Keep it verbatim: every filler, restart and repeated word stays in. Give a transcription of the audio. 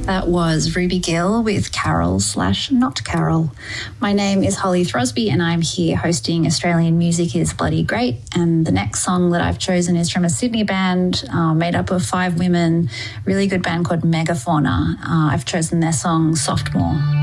That was Ruby Gill with Carol slash Not Carol. My name is Holly Throsby and I'm here hosting Australian Music is Bloody Great. And the next song that I've chosen is from a Sydney band uh, made up of five women, really good band called Megafauna. Uh, I've chosen their song Softmore.